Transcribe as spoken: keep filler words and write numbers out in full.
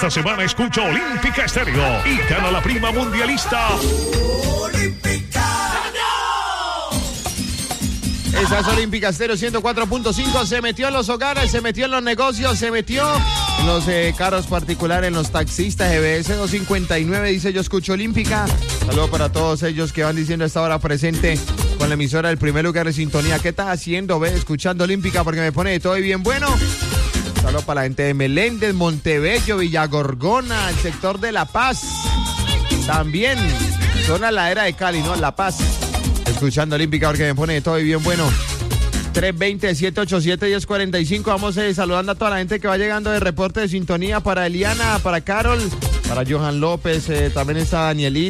Esta semana escucha Olímpica Estéreo y gana la prima mundialista. Olímpica. Esa es Olímpica Estéreo ciento cuatro punto cinco. Se metió en los hogares, se metió en los negocios, se metió en los eh, carros particulares, en los taxistas. G B S doscientos cincuenta y nueve dice: yo escucho Olímpica. Saludos para todos ellos que van diciendo a esta hora presente con la emisora del primer lugar de sintonía. ¿Qué estás haciendo, ve? Escuchando Olímpica, porque me pone de todo y bien bueno. Saludos para la gente de Meléndez, Montebello, Villagorgona, el sector de La Paz. También zona la era de Cali, ¿no? La Paz. Escuchando Olímpica porque me pone de todo y bien bueno. tres dos cero, siete ocho siete, uno cero cuatro cinco. Vamos eh, saludando a toda la gente que va llegando de reporte de sintonía. Para Eliana, para Carol, para Johan López, eh, también está Danielita.